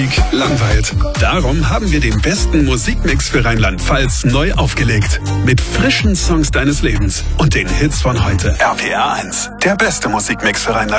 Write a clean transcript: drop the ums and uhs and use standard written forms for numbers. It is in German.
Langweilt. Darum haben wir den besten Musikmix für Rheinland-Pfalz neu aufgelegt. Mit frischen Songs deines Lebens und den Hits von heute. RPR 1, der beste Musikmix für Rheinland-Pfalz.